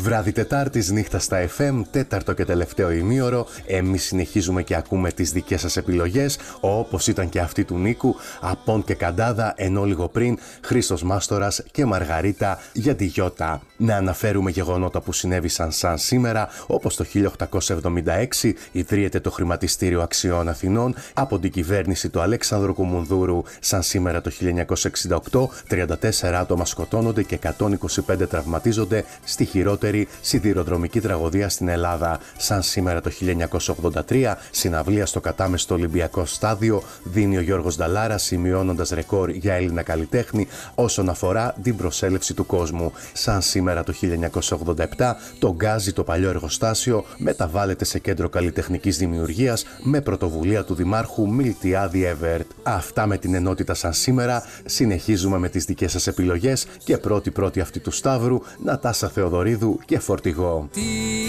Βράδυ Τετάρτης, νύχτα στα FM, τέταρτο και τελευταίο ημίωρο. Εμείς συνεχίζουμε και ακούμε τις δικές σας επιλογές, όπως ήταν και αυτή του Νίκου, Απόν και Καντάδα, ενώ λίγο πριν Χρήστος Μάστορας και Μαργαρίτα για τη Γιώτα. Να αναφέρουμε γεγονότα που συνέβησαν σαν σήμερα, όπως το 1876 ιδρύεται το Χρηματιστήριο Αξιών Αθηνών από την κυβέρνηση του Αλέξανδρου Κουμουνδούρου. Σαν σήμερα το 1968, 34 άτομα σκοτώνονται και 125 τραυματίζονται στη χειρότερη σιδηροδρομική τραγωδία στην Ελλάδα. Σαν σήμερα το 1983, συναυλία στο κατάμεστο Ολυμπιακό Στάδιο δίνει ο Γιώργος Νταλάρας, σημειώνοντας ρεκόρ για Έλληνα καλλιτέχνη όσον αφορά την προσέλευση του κόσμου. Σαν σήμερα το 1987, το Γκάζι, το παλιό εργοστάσιο, μεταβάλλεται σε κέντρο καλλιτεχνικής δημιουργίας με πρωτοβουλία του Δημάρχου Μιλτιάδη Εβέρτ. Αυτά με την ενότητα σαν σήμερα. Συνεχίζουμε με τις δικές σας επιλογές και πρώτη αυτή του Σταύρου, Νατάσα Θεοδωρίδου και Φορτηγό.